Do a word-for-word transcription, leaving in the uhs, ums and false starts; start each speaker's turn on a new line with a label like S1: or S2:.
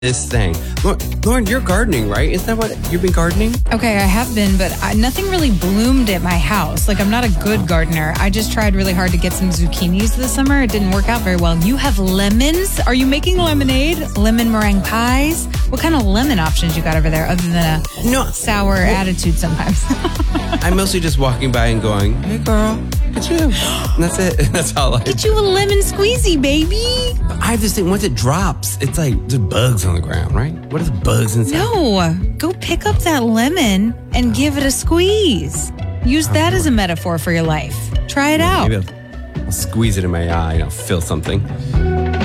S1: this thing. Lauren, Lauren, you're gardening, right? Isn't that what you've been gardening?
S2: Okay, I have been, but I, nothing really bloomed at my house. Like, I'm not a good gardener. I just tried really hard to get some zucchinis this summer. It didn't work out very well. You have lemons? Are you making lemonade? Lemon meringue pies? What kind of lemon options you got over there other than a
S1: No.
S2: sour
S1: Well,
S2: attitude sometimes?
S1: I'm mostly just walking by and going, hey, girl, it's you. And that's it. That's all I
S2: Get you a lemon squeezy, baby.
S1: I have this thing, once it drops, it's like there's bugs on the ground, right? What are the bugs inside?
S2: No, go pick up that lemon and give it a squeeze. Use that as a metaphor for your life. Try it out.
S1: Maybe I'll, I'll squeeze it in my eye and I'll feel something.